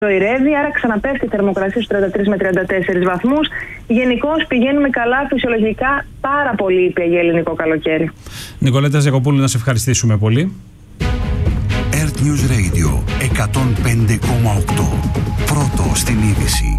Ζωηρεύει, άρα ξαναπέφτει η θερμοκρασία στους 33 με 34 βαθμούς. Γενικώς πηγαίνουμε καλά, φυσιολογικά, πάρα πολύ ήπια για ελληνικό καλοκαίρι. Νικολέτα Ζακοπούλου, να σε ευχαριστήσουμε πολύ. Earth News Radio 105,8. Πρώτο στην είδηση.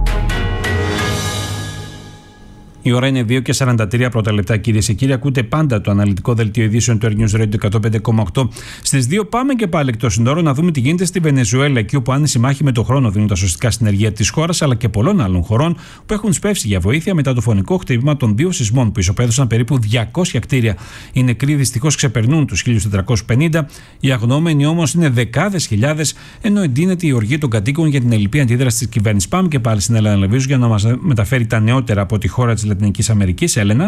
Η ώρα είναι 2:43 πρώτα λεπτά, κυρίες και κύριοι. Ακούτε πάντα το αναλυτικό δελτίο ειδήσεων του Earth News Radio 105,8. Στις 2 πάμε και πάλι εκτός συνόρων να δούμε τι γίνεται στη Βενεζουέλα, εκεί όπου άνηση μάχη με το χρόνο δίνουν τα σωστικά συνεργεία της χώρας, αλλά και πολλών άλλων χωρών που έχουν σπεύσει για βοήθεια μετά το φωνικό χτύπημα των 2 σεισμών που ισοπαίδωσαν περίπου 200 κτίρια. Οι νεκροί δυστυχώς ξεπερνούν τους 1.450. Οι αγνοούμενοι όμως είναι δεκάδες χιλιάδες, ενώ εντείνεται η οργή των κατοίκων για την ελλειπή αντίδραση της κυβέρνησης. Πάμε και πάλι στην Έλενα Λεβίζου για να μας μεταφέρει τα νεότερα από τη χώρα της Λατινικής Αμερικής. Έλενα.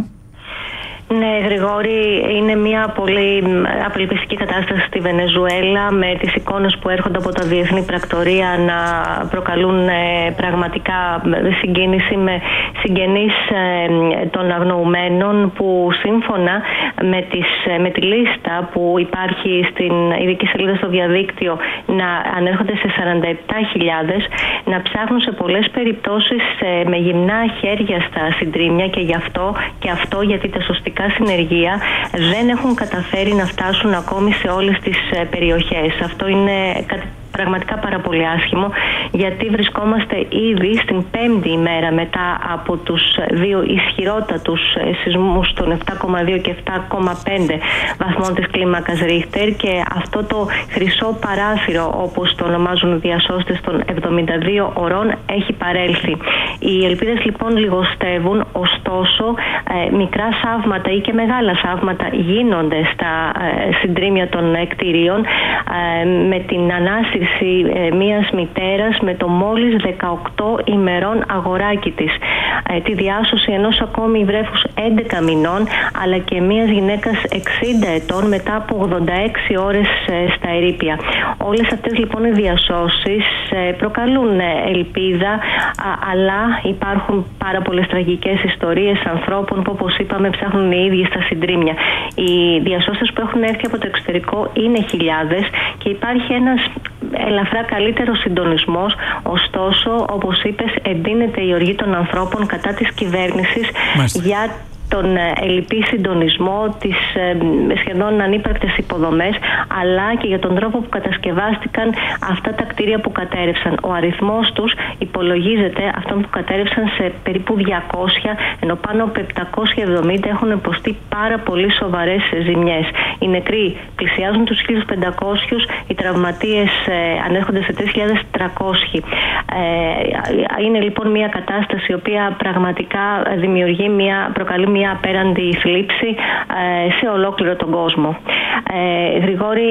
Ναι, Γρηγόρη, είναι μια πολύ απελπιστική κατάσταση στη Βενεζουέλα, με τις εικόνες που έρχονται από τα διεθνή πρακτορία να προκαλούν πραγματικά συγκίνηση, με συγγενείς των αγνοουμένων που σύμφωνα με τη λίστα που υπάρχει στην ειδική σελίδα στο διαδίκτυο να ανέρχονται σε 47.000, να ψάχνουν σε πολλές περιπτώσεις με γυμνά χέρια στα συντρίμμια, και αυτό γιατί τα σωστικά συνεργεία δεν έχουν καταφέρει να φτάσουν ακόμη σε όλες τις περιοχές. Αυτό είναι πραγματικά πάρα πολύ άσχημο, γιατί βρισκόμαστε ήδη στην 5η ημέρα μετά από τους 2 ισχυρότατους σεισμούς των 7,2 και 7,5 βαθμών της κλίμακας Ρίχτερ, και αυτό το χρυσό παράθυρο, όπως το ονομάζουν οι διασώστες, των 72 ωρών έχει παρέλθει. Οι ελπίδες λοιπόν λιγοστεύουν, ωστόσο μικρά θαύματα ή και μεγάλα θαύματα γίνονται στα συντρίμμια των κτηρίων, με την ανάσυρση μιας μητέρας με το μόλις 18 ημερών αγοράκι της, τη διάσωση ενός ακόμη βρέφους 11 μηνών, αλλά και μιας γυναίκας 60 ετών μετά από 86 ώρες στα ερείπια. Όλες αυτές λοιπόν οι διασώσεις προκαλούν ελπίδα, αλλά υπάρχουν πάρα πολλές τραγικές ιστορίες ανθρώπων που, όπως είπαμε, ψάχνουν οι ίδιοι στα συντρίμμια. Οι διασώστες που έχουν έρθει από το εξωτερικό είναι χιλιάδες και υπάρχει ένας ελαφρά καλύτερο συντονισμός. Ωστόσο, όπως είπες, εντείνεται η οργή των ανθρώπων κατά της κυβέρνησης για τον ελλειπή συντονισμό, τις σχεδόν ανύπαρκτες υποδομές, αλλά και για τον τρόπο που κατασκευάστηκαν αυτά τα κτίρια που κατέρευσαν. Ο αριθμός τους υπολογίζεται, αυτών που κατέρευσαν, σε περίπου 200, ενώ πάνω από 770 έχουν υποστεί πάρα πολύ σοβαρές ζημιές. Οι νεκροί πλησιάζουν τους 1.500, οι τραυματίες ανέρχονται σε 3.300. Είναι λοιπόν μια κατάσταση η οποία πραγματικά προκαλεί μια απέραντη θλίψη σε ολόκληρο τον κόσμο. Γρηγόρη,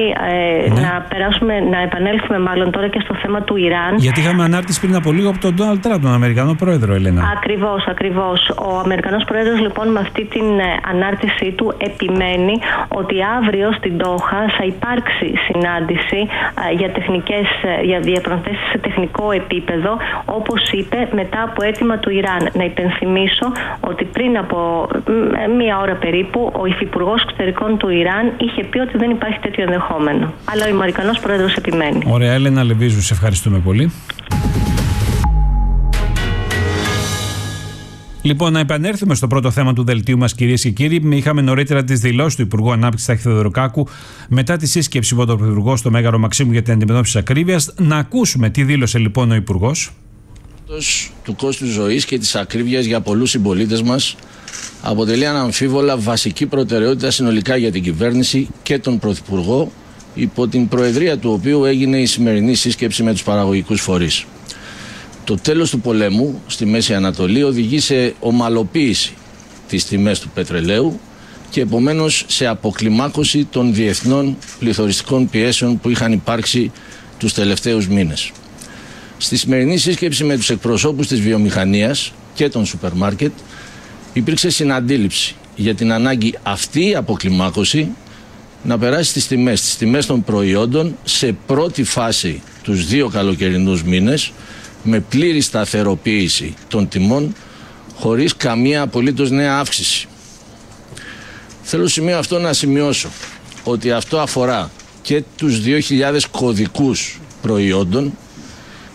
να επανέλθουμε μάλλον τώρα και στο θέμα του Ιράν. Γιατί είχαμε ανάρτηση πριν από λίγο από τον Ντόναλντ Τραμπ, τον Αμερικανό Πρόεδρο, Ελένα. Ακριβώς. Ο Αμερικανός Πρόεδρος λοιπόν με αυτή την ανάρτησή του επιμένει ότι αύριο στην Ντόχα θα υπάρξει συνάντηση για διαπραγματεύσεις σε τεχνικό επίπεδο, όπως είπε, μετά από αίτημα του Ιράν. Να υπενθυμίσω ότι πριν από μία ώρα περίπου ο υφυπουργός εξωτερικών του Ιράν είχε πει ότι δεν υπάρχει τέτοιο ενδεχόμενο. Αλλά ο Αμερικανός Πρόεδρος επιμένει. Ωραία, Έλενα Λεβίζου, σε ευχαριστούμε πολύ. Λοιπόν, να επανέλθουμε στο πρώτο θέμα του δελτίου μας, κυρίες και κύριοι. Είχαμε νωρίτερα τις δηλώσεις του Υπουργού Ανάπτυξης Τάκη Θεοδωροκάκου μετά τη σύσκεψη με τον Πρωθυπουργό στο Μέγαρο Μαξίμου για την αντιμετώπιση της ακρίβειας. Να ακούσουμε τι δήλωσε λοιπόν ο Υπουργός. Του κόστους ζωής και της ακρίβειας για πολλούς συμπολίτες μας αποτελεί αναμφίβολα βασική προτεραιότητα συνολικά για την κυβέρνηση και τον Πρωθυπουργό, υπό την προεδρία του οποίου έγινε η σημερινή σύσκεψη με τους παραγωγικούς φορείς. Το τέλος του πολέμου στη Μέση Ανατολή οδηγεί σε ομαλοποίηση της τιμές του πετρελαίου και επομένως σε αποκλιμάκωση των διεθνών πληθωριστικών πιέσεων που είχαν υπάρξει τους τελευταίους μήνες. Στη σημερινή σύσκεψη με τους εκπροσώπους της βιομηχανίας και των σούπερ μάρκετ υπήρξε συναντήληψη για την ανάγκη αυτή η αποκλιμάκωση να περάσει στις τιμές των προϊόντων σε πρώτη φάση τους 2 καλοκαιρινούς μήνες, με πλήρη σταθεροποίηση των τιμών, χωρίς καμία απολύτως νέα αύξηση. Θέλω στο σημείο αυτό να σημειώσω ότι αυτό αφορά και τους 2.000 κωδικούς προϊόντων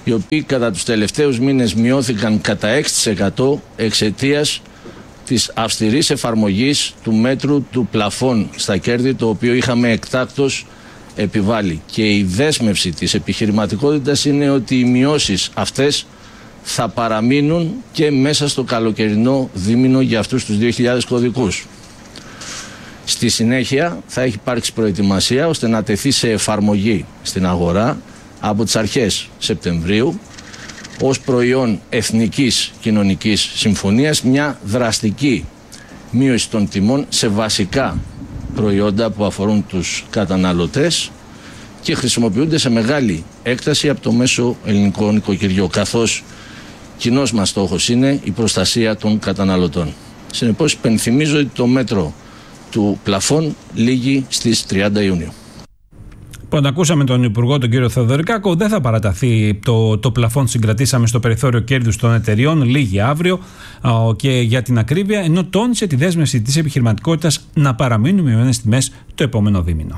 οι οποίοι κατά τους τελευταίους μήνες μειώθηκαν κατά 6% εξαιτίας της αυστηρής εφαρμογής του μέτρου του πλαφών στα κέρδη, το οποίο είχαμε εκτάκτως επιβάλει. Και η δέσμευση της επιχειρηματικότητας είναι ότι οι μειώσεις αυτές θα παραμείνουν και μέσα στο καλοκαιρινό δίμηνο για αυτούς τους 2.000 κωδικούς. Στη συνέχεια θα έχει υπάρξει προετοιμασία ώστε να τεθεί σε εφαρμογή στην αγορά από τις αρχές Σεπτεμβρίου ως προϊόν Εθνικής Κοινωνικής Συμφωνίας μια δραστική μείωση των τιμών σε βασικά προϊόντα που αφορούν τους καταναλωτές και χρησιμοποιούνται σε μεγάλη έκταση από το μέσο ελληνικό νοικοκυριό, καθώς κοινός μας στόχος είναι η προστασία των καταναλωτών. Συνεπώς, υπενθυμίζω ότι το μέτρο του πλαφών λήγει στις 30 Ιουνίου. Όταν ακούσαμε τον Υπουργό, τον κύριο Θεοδωρικάκο, δεν θα παραταθεί το πλαφόν. Συγκρατήσαμε στο περιθώριο κέρδους των εταιριών, λήγει αύριο και για την ακρίβεια, ενώ τόνισε τη δέσμευση της επιχειρηματικότητας να παραμείνουν μειωμένες τιμές το επόμενο δίμηνο.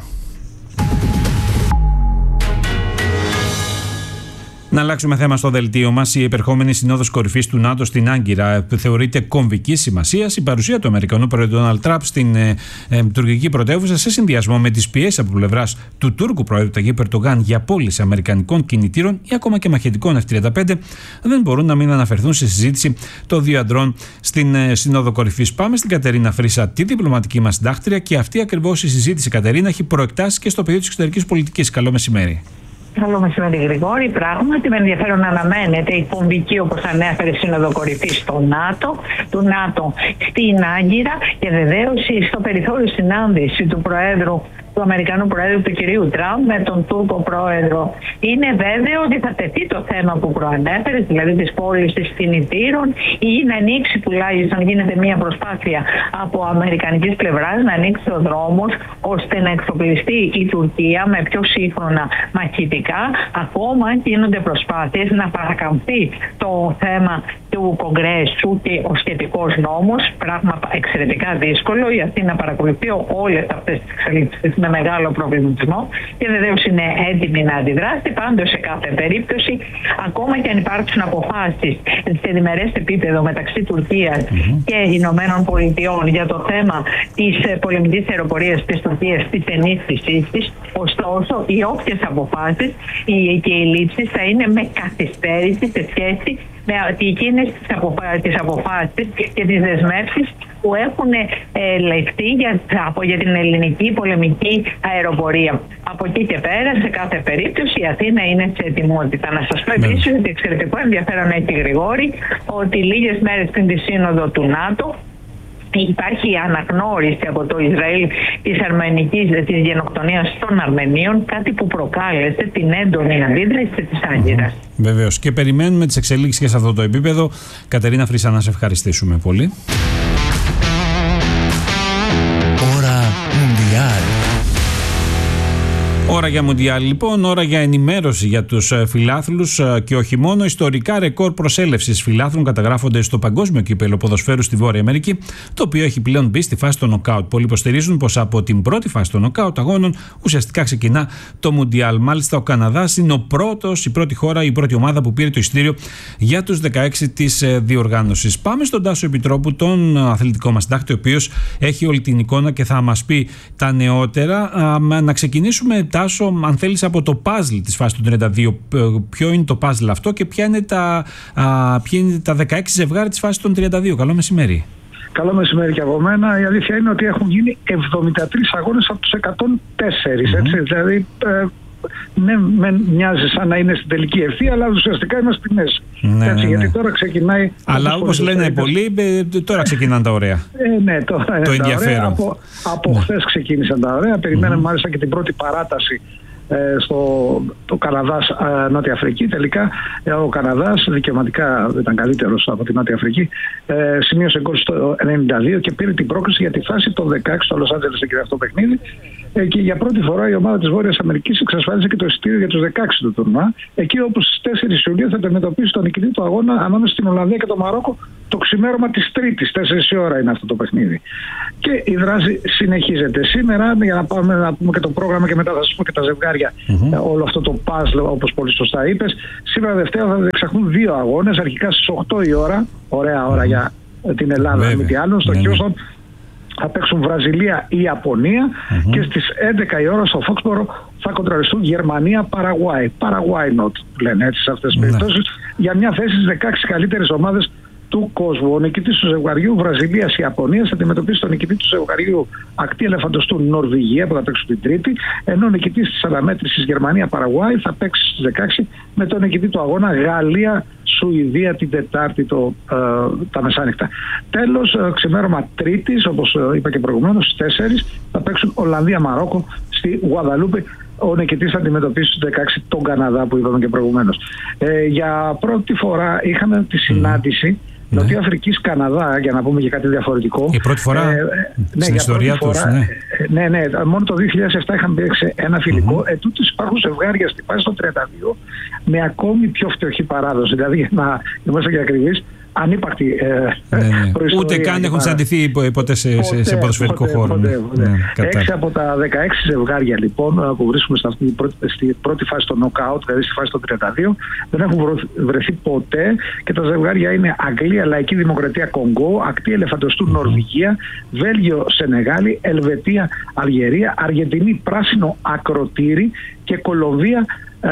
Να αλλάξουμε θέμα στο δελτίο μας. Η επερχόμενη συνόδος κορυφής του ΝΑΤΟ στην Άγκυρα θεωρείται κομβικής σημασίας. Η παρουσία του Αμερικανού Πρόεδρου Ντόναλντ Τραμπ στην τουρκική πρωτεύουσα, σε συνδυασμό με τις πιέσεις από πλευράς του Τούρκου Προέδρου Ταγίπ Ερντογάν για πώληση αμερικανικών κινητήρων ή ακόμα και μαχητικών F-35, δεν μπορούν να μην αναφερθούν στη συζήτηση των δύο αντρών στην Σύνοδο Κορυφής. Πάμε στην Κατερίνα Φρύσα, τη διπλωματική μας συντάκτρια, και αυτή ακριβώς η συζήτηση, Κατερίνα, έχει προεκτάσει και στο πεδίο της εξωτερικής πολιτικής. Καλό μεσημέρι. Καλό μεσημέρι, Γρηγόρη. Πράγματι, με ενδιαφέρον αναμένεται η κομβική, όπως ανέφερε, Σύνοδο Κορυφής του ΝΑΤΟ στην Άγκυρα, και βεβαίως στο περιθώριο συνάντηση του Αμερικανού Προέδρου, του κυρίου Τραμπ, με τον Τούρκο Πρόεδρο. Είναι βέβαιο ότι θα τεθεί το θέμα που προανέφερε, δηλαδή της πώλησης κινητήρων, ή να ανοίξει, τουλάχιστον γίνεται μια προσπάθεια από αμερικανικής πλευράς να ανοίξει ο δρόμος ώστε να εξοπλιστεί η Τουρκία με πιο σύγχρονα μαχητικά. Ακόμα γίνονται προσπάθειες να παρακαμφθεί το θέμα του Κογκρέσου και ο σχετικός νόμος, πράγμα εξαιρετικά δύσκολο. Η Αθήνα παρακολουθεί όλες αυτές τις εξελίξεις με μεγάλο προβληματισμό και βεβαίως είναι έτοιμη να αντιδράσει. Πάντως, σε κάθε περίπτωση, ακόμα και αν υπάρξουν αποφάσεις σε διμερές επίπεδο μεταξύ Τουρκίας και Ηνωμένων Πολιτειών για το θέμα της πολεμικής αεροπορίας της Τουρκίας, της ενίσχυσής της, ωστόσο, οι όποιες αποφάσεις και οι λήψεις θα είναι με καθυστέρηση σε σχέση με εκείνες τις αποφάσεις και τις δεσμεύσεις που έχουν ληφθεί για την ελληνική πολεμική αεροπορία. Από εκεί και πέρα, σε κάθε περίπτωση, η Αθήνα είναι σε ετοιμότητα. Να σας πω επίσης ότι εξαιρετικό ενδιαφέρον έχει, Γρηγόρη, ότι λίγες μέρες πριν τη σύνοδο του ΝΑΤΟ υπάρχει αναγνώριση από το Ισραήλ της γενοκτονίας των Αρμενίων, κάτι που προκάλεσε την έντονη αντίδραση της Άγκυρας. Βεβαίως. Και περιμένουμε τις εξελίξεις και σε αυτό το επίπεδο. Κατερίνα Φρύσα, να σε ευχαριστήσουμε πολύ. Ώρα Μουντιάλ. Ώρα για Μουντιάλ, λοιπόν, ώρα για ενημέρωση για τους φιλάθλους και όχι μόνο. Ιστορικά ρεκόρ προσέλευσης φιλάθλων καταγράφονται στο Παγκόσμιο Κύπελλο Ποδοσφαίρου στη Βόρεια Αμερική, το οποίο έχει πλέον μπει στη φάση των νοκάουτ. Πολλοί υποστηρίζουν πως από την πρώτη φάση των νοκάουτ αγώνων ουσιαστικά ξεκινά το Μουντιάλ. Μάλιστα, ο Καναδάς είναι η πρώτη χώρα, η πρώτη ομάδα που πήρε το εισιτήριο για τους 16 της διοργάνωσης. Πάμε στον Τάσο Επιτρόπου, τον αθλητικό μας συντάκτη, ο οποίος έχει όλη την εικόνα και θα μας πει τα νεότερα. Να ξεκινήσουμε, Τάσο, αν θέλεις, από το παζλ της φάσης του 32. Ποιο είναι το παζλ αυτό και ποια είναι τα 16 ζευγάρια της φάσης των 32. Καλό μεσημέρι. Καλό μεσημέρι και από μένα. Η αλήθεια είναι ότι έχουν γίνει 73 αγώνες από τους 104. Έτσι, δηλαδή, ναι, μοιάζει σαν να είναι στην τελική ευθεία, αλλά ουσιαστικά είμαστε στη μέση. Ναι, έτσι, ναι. Γιατί τώρα ξεκινάει. Αλλά όπως λένε πολλοί, τώρα ξεκινάνε τα ωραία. Ναι, τώρα το ενδιαφέρον. Από χθες ξεκίνησαν τα ωραία. Περιμέναμε μάλιστα και την πρώτη παράταση στο Καναδάς Νότια Αφρική. Τελικά ο Καναδάς δικαιωματικά ήταν καλύτερος από την Νότια Αφρική. Σημείωσε γκολ στο 92 και πήρε την πρόκληση για τη φάση το 16 στο Λος Άντζελες εκεί αυτό το παιχνίδι. Και για πρώτη φορά η ομάδα της Βόρειας Αμερικής εξασφάλισε και το εισιτήριο για τους 16 του τουρνουά. Εκεί όπου στις 4 Ιουλίου θα αντιμετωπίσει τον νικητή του αγώνα ανάμεσα στην Ολλανδία και το Μαρόκο, το ξημέρωμα της Τρίτης, 4 η ώρα είναι αυτό το παιχνίδι. Και η δράση συνεχίζεται. Σήμερα, για να πάμε να πούμε και το πρόγραμμα και μετά θα σας πω και τα ζευγάρια, όλο αυτό το puzzle όπως πολύ σωστά είπες. Σήμερα Δευτέρα θα διεξαχθούν 2 αγώνες, αρχικά στις 8 η ώρα, ωραία ώρα για την Ελλάδα, μη τι άλλο, στο Houston. Θα παίξουν Βραζιλία ή Ιαπωνία και στις 11 η ώρα στο Φόξπορο θα κοντραριστούν Γερμανία-Παραγουάη. Paraguay not, λένε έτσι σε αυτές τις περιπτώσεις, για μια θέση στις 16 καλύτερες ομάδες του κόσμου. Ο νικητής του ζευγαριού Βραζιλίας-Ιαπωνίας θα αντιμετωπίσει τον νικητή του ζευγαριού ακτή ελεφαντοστού Νορβηγία που θα παίξουν την Τρίτη, ενώ ο νικητής της αναμέτρησης Γερμανία-Παραγουάη θα παίξει στις 16 με τον νικητή του αγώνα Γαλλία-Σουηδία την Τετάρτη τα μεσάνυχτα. Τέλος, ξημέρωμα Τρίτης, όπως είπα και προηγουμένως, στις 4 θα παίξουν Ολλανδία-Μαρόκο στη Γουαδαλούπη. Ο νικητής θα αντιμετωπίσει στους 16 τον Καναδά που είπαμε και προηγουμένως. Για πρώτη φορά είχαμε τη συνάντηση Νότια Αφρικής Καναδά, για να πούμε και κάτι διαφορετικό. Η πρώτη φορά στην ιστορία τους. Ναι, μόνο το 2007 είχαν παίξει ένα φιλικό. Ετούτοις υπάρχουν ζευγάρια στη φάση των 32 με ακόμη πιο φτωχή παράδοση. Δηλαδή, για να είμαστε και ακριβείς, ανύπαρκτη προϊστορία. Ούτε καν έχουν συναντηθεί ποτέ σε ποδοσφαιρικό χώρο. 6 από τα 16 ζευγάρια λοιπόν που βρίσκουμε στη πρώτη φάση των knockout, δηλαδή στη φάση των 32, δεν έχουν βρεθεί ποτέ και τα ζευγάρια είναι Αγγλία, Λαϊκή Δημοκρατία Κονγκό, ακτή ελεφαντοστού Νορβηγία, Βέλγιο, Σενεγάλη, Ελβετία, Αλγερία, Αργεντινή, πράσινο ακροτήρι και Κολομβία,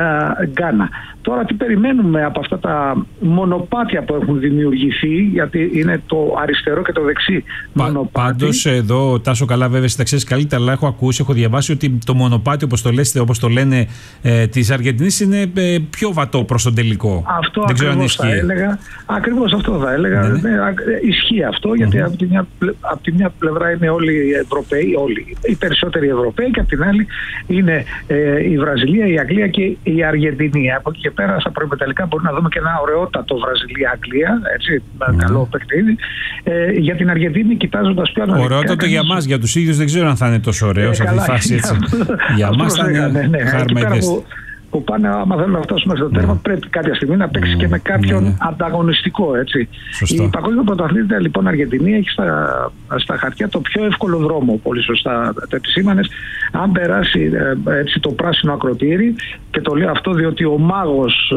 Γκάνα. Τώρα τι περιμένουμε από αυτά τα μονοπάτια που έχουν δημιουργηθεί, γιατί είναι το αριστερό και το δεξί μονοπάτι. Πάντως εδώ, Τάσο, καλά βέβαια εσύ τα ξέρεις καλύτερα, αλλά έχω ακούσει, έχω διαβάσει ότι το μονοπάτι όπως το λένε της Αργεντινής είναι πιο βατό προς τον τελικό. Αυτό ακριβώς θα έλεγα. Ακριβώς αυτό θα έλεγα. Ισχύει αυτό, γιατί από τη μια πλευρά είναι όλοι οι Ευρωπαίοι, οι περισσότεροι Ευρωπαίοι, και από την άλλη είναι η Βραζιλία, η Αγγλία και η Αργεντινή. Από εκεί και πέρα στα προημεταλλικά μπορεί να δούμε και ένα ωραιότατο Βραζιλία-Αγγλία, έτσι, καλό παιχνίδι. Για την Αργεντινή, κοιτάζοντας πιο αναλυτικά. Ωραιότατο για μας, για τους ίδιους δεν ξέρω αν θα είναι τόσο ωραίο σε αυτή τη φάση. Έτσι. Για μας θα είναι χάρμα που πάνε, άμα θέλουν να φτάσουν μέχρι το τέρμα, πρέπει κάποια στιγμή να παίξει και με κάποιον ανταγωνιστικό. Έτσι. Η παγκόσμια πρωταθλήτρια λοιπόν Αργεντινή έχει στα χαρτιά το πιο εύκολο δρόμο. Πολύ σωστά το επισήμανες. Αν περάσει έτσι το πράσινο ακροτήρι, και το λέω αυτό διότι ο μάγος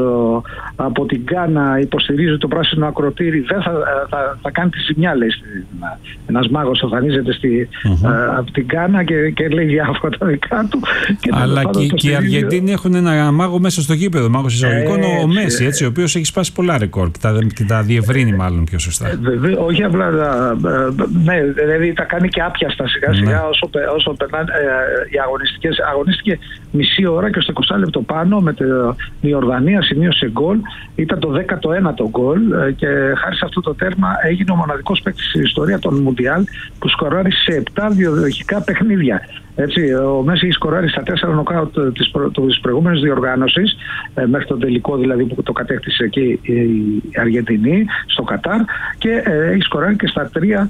από την Γκάνα υποστηρίζει το πράσινο ακροτήρι, δεν θα κάνει τη ζημιά, λέει. Ένας μάγος εμφανίζεται από την Γκάνα και λέει διάφορα τα δικά του. Αλλά και οι Αργεντίνοι έχουν ένα μάγο μέσα στο γήπεδο, μάγος εισαγωγικών, ο Μέση, έτσι, ο οποίος έχει σπάσει πολλά ρεκόρ και τα διευρύνει μάλλον πιο σωστά. Όχι απλά, ναι, δηλαδή τα κάνει και άπιαστα σιγά-σιγά όσο περνάνε οι αγωνιστικές. Αγωνίστηκε μισή ώρα και στο 20 λεπτό πάνω με την Ιορδανία, σημείωσε γκολ. Ήταν το 19ο γκολ και χάρη σε αυτό το τέρμα έγινε ο μοναδικός παίκτης στην ιστορία των Μουντιάλ που σκοράρει σε 7 διαδοχικά παιχνίδια. Έτσι, ο Μέση έχει σκοράρει στα 4 νοκάουτ της προηγούμενης διοργάνωσης, μέχρι τον τελικό δηλαδή που το κατέκτησε εκεί η Αργεντινή στο Κατάρ, και έχει σκοράρει και στα 3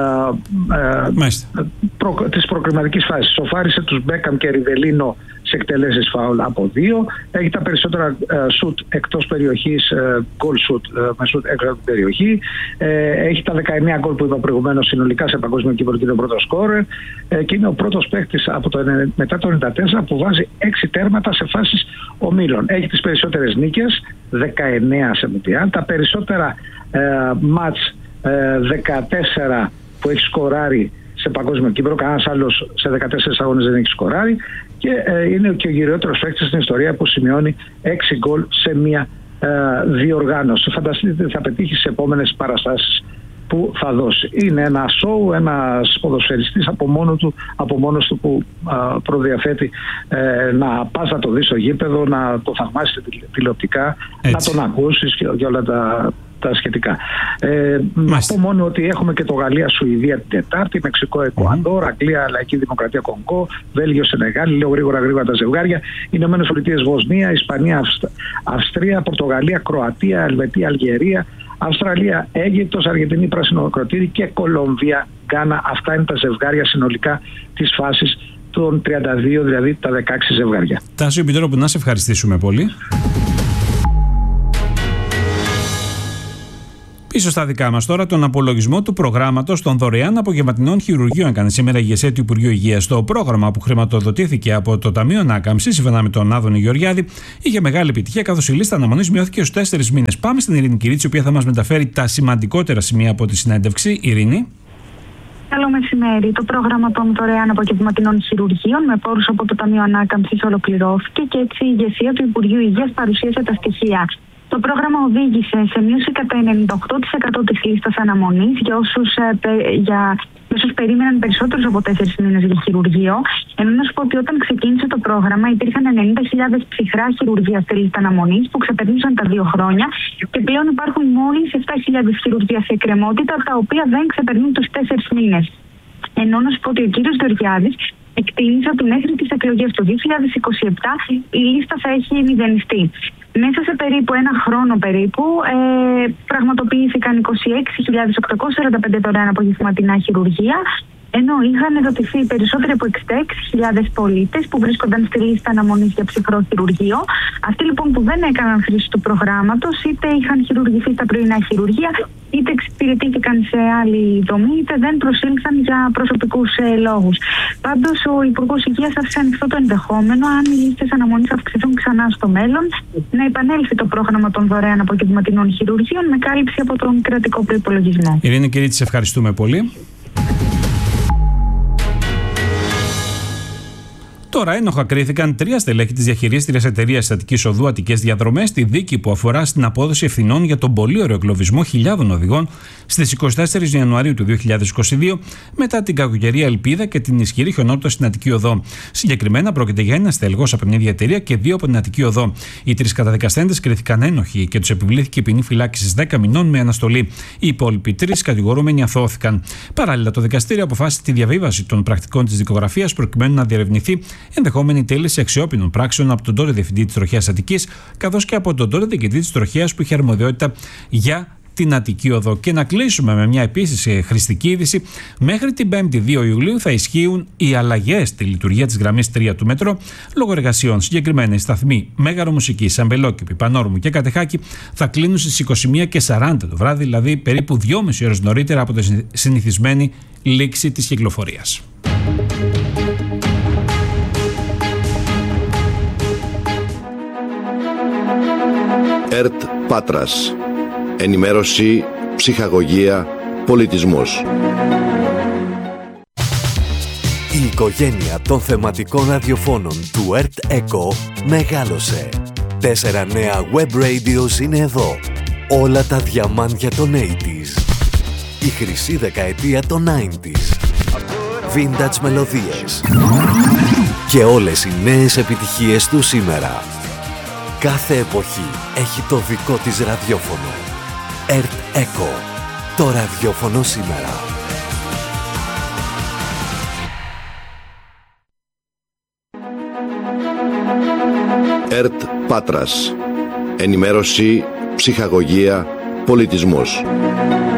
της προκριματικής φάσης. Σοφάρισε τους Μπέκαμ και Ριβελίνο σε εκτελέσεις φάουλ από 2. Έχει τα περισσότερα σουτ εκτός περιοχής, γκολ σουτ με σουτ έξω από την περιοχή. Έχει τα 19 γκολ που είπα προηγουμένως συνολικά σε παγκόσμιο κύπελλο και είναι ο πρώτος σκόρερ. Και είναι ο πρώτος παίκτης μετά το 1994 που βάζει 6 τέρματα σε φάσεις ομίλων. Έχει τις περισσότερες νίκες, 19 σε Μουντιάλ. Τα περισσότερα μάτς, 14 που έχει σκοράρει σε παγκόσμιο κύπελλο. Κανένας άλλος σε 14 αγώνες δεν έχει σκοράρει, και είναι και ο γυριότερος παίκτης στην ιστορία που σημειώνει 6 γκολ σε μία διοργάνωση. Φανταστείτε τι θα πετύχει στις επόμενες παραστάσεις που θα δώσει. Είναι ένα σόου, ένας ποδοσφαιριστής από μόνος του που προδιαθέτει να πας να το δεις στο γήπεδο, να το θαυμάσεις τηλεοπτικά, να τον ακούσεις και όλα τα σχετικά. Να πω μόνο ότι έχουμε και το Γαλλία-Σουηδία την Τετάρτη, Μεξικό, Εκουαδόρ, Αγγλία, Λαϊκή Δημοκρατία Κονγκό, Βέλγιο, Σενεγάλη, λέω γρήγορα τα ζευγάρια, Ηνωμένες Πολιτείες, Βοσνία, Ισπανία, Αυστρία, Πορτογαλία, Κροατία, Ελβετία, Αλγερία, Αυστραλία, Αίγυπτος, Αργεντινή, πράσινο ακροτήρι και Κολομβία, Γκάνα. Αυτά είναι τα ζευγάρια συνολικά της φάσης των 32, δηλαδή τα 16 ζευγάρια. Τάσο Επιτρόπου, να σε ευχαριστήσουμε πολύ. Πίσω στα δικά μας τώρα, τον απολογισμό του προγράμματος των δωρεάν απογευματινών χειρουργείων έκανε σήμερα η ηγεσία του Υπουργείου Υγείας. Το πρόγραμμα που χρηματοδοτήθηκε από το Ταμείο Ανάκαμψης, σύμφωνα με τον Άδωνη Γεωργιάδη, είχε μεγάλη επιτυχία, καθώς η λίστα αναμονής μειώθηκε στους 4 μήνες. Πάμε στην Ειρήνη Κυρίτσι, η οποία θα μας μεταφέρει τα σημαντικότερα σημεία από τη συνέντευξη. Ειρήνη. Καλό μεσημέρι. Το πρόγραμμα των δωρεάν απογευματινών χειρουργείων με πόρους από το Ταμείο Ανάκαμψης ολοκληρώθηκε και έτσι η ηγεσία του Υπουργείου Υγείας παρουσίασε τα στοιχεία. Το πρόγραμμα οδήγησε σε μείωση κατά 98% της λίστας αναμονής για όσους περίμεναν περισσότερους από 4 μήνες για χειρουργείο. Ενώ να σου πω ότι όταν ξεκίνησε το πρόγραμμα υπήρχαν 90.000 ψυχρά χειρουργεία στη λίστα αναμονής που ξεπερνούσαν τα 2 χρόνια και πλέον υπάρχουν μόλις 7.000 χειρουργεία σε εκκρεμότητα τα οποία δεν ξεπερνούν τους 4 μήνες. Ενώ να σου πω ότι ο κύριος Γεωργιάδης εκτίμησε ότι μέχρι τις εκλογές του 2027 η λίστα θα έχει μηδενιστεί. Μέσα σε περίπου ένα χρόνο πραγματοποιήθηκαν 26.845 δωρεάν απογευματινά χειρουργεία, ενώ είχαν ερωτηθεί περισσότεροι από 66.000 πολίτες που βρίσκονταν στη λίστα αναμονής για ψυχρό χειρουργείο. Αυτοί λοιπόν που δεν έκαναν χρήση του προγράμματος, είτε είχαν χειρουργηθεί στα πρωινά χειρουργεία, είτε εξυπηρετήθηκαν σε άλλη δομή, είτε δεν προσήλθαν για προσωπικούς λόγους. Πάντως, ο Υπουργός Υγείας άφησε ανοιχτό το ενδεχόμενο, αν οι λίστες αναμονής αυξηθούν ξανά στο μέλλον, να επανέλθει το πρόγραμμα των δωρεάν απογευματινών χειρουργείων με κάλυψη από τον κρατικό προϋπολογισμό. Ειρήνη Κυρίτσι, ευχαριστούμε πολύ. Τώρα ένοχα κρίθηκαν 3 στελέχη της διαχειρίστριας εταιρείας Αττικής Οδού Αττικές Διαδρομές στη δίκη που αφορά στην απόδοση ευθυνών για τον πολύωρο εγκλωβισμό χιλιάδων οδηγών στις 24 Ιανουαρίου του 2022 μετά την κακοκαιρία Ελπίδα και την ισχυρή χιονότητα στην Αττική Οδό. Συγκεκριμένα πρόκειται για ένα στελεχός από την ίδια εταιρεία και 2 από την Αττική Οδό. Οι 3 καταδικαστέντες κρίθηκαν ένοχοι και τους επιβλήθηκε ποινή φυλάκισης 10 μηνών με αναστολή. Οι υπόλοιποι 3 κατηγορούμενοι αθώθηκαν. Παράλληλα, το δικαστήριο αποφάσισε τη διαβίβαση των πρακτικών της δικογραφίας προκειμένου να διερευνηθεί ενδεχόμενη τέλεση αξιόπινων πράξεων από τον τότε διευθυντή της Τροχέας Αττικής, καθώς και από τον τότε διοικητή της Τροχέας που είχε αρμοδιότητα για την Αττική Οδό. Και να κλείσουμε με μια επίσης χρηστική είδηση. Μέχρι την 5η 2 Ιουλίου θα ισχύουν οι αλλαγές στη λειτουργία της γραμμής 3 του Μέτρο λόγω εργασιών. Συγκεκριμένα οι σταθμοί Μέγαρο Μουσικής, Αμπελόκηπη, Πανόρμου και Κατεχάκη θα κλείνουν στις 21:40 το βράδυ, δηλαδή περίπου 2,5 ώρες νωρίτερα από τη συνηθισμένη λήξη της κυκλοφορίας. ΕΡΤ Πάτρας. Ενημέρωση, ψυχαγωγία, πολιτισμός. Η οικογένεια των θεματικών ραδιοφώνων του ΕΡΤ ΕΚΟ μεγάλωσε. 4 νέα web radios είναι εδώ. Όλα τα διαμάντια των 80s. Η χρυσή δεκαετία των 90s. Vintage μελωδίες. Και όλες οι νέες επιτυχίες του σήμερα. Κάθε εποχή έχει το δικό της ραδιόφωνο. ΕΡΤ ΕΚΟ. Το ραδιόφωνο σήμερα. ΕΡΤ Πάτρας. Ενημέρωση, ψυχαγωγία, πολιτισμός.